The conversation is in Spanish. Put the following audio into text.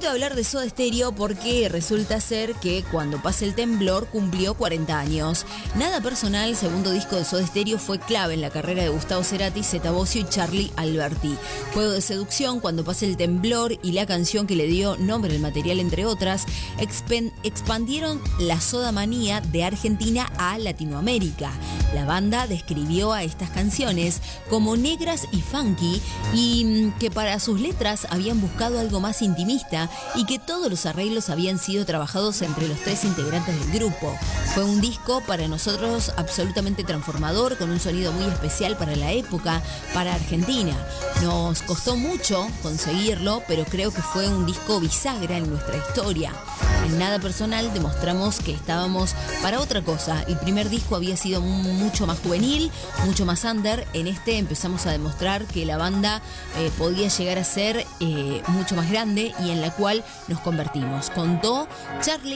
momento de hablar de Soda Stereo porque resulta ser que Cuando pase el temblor cumplió 40 años. Nada personal, segundo disco de Soda Stereo, fue clave en la carrera de Gustavo Cerati, Zeta Bosio y Charly Alberti. Juego de seducción, Cuando pase el temblor y la canción que le dio nombre al material, entre otras, expandieron la soda manía de Argentina a Latinoamérica. La banda describió a estas canciones como negras y funky y que para sus letras habían buscado algo más intimista y que todos los arreglos habían sido trabajados entre los tres integrantes del grupo. Fue un disco para nosotros absolutamente transformador, con un sonido muy especial para la época, para Argentina. Nos costó mucho conseguirlo, pero creo que fue un disco bisagra en nuestra historia. En Nada Personal demostramos que estábamos para otra cosa. El primer disco había sido mucho más juvenil, mucho más under. En este empezamos a demostrar que la banda podía llegar a ser mucho más grande y en la cual nos convertimos. Contó Charly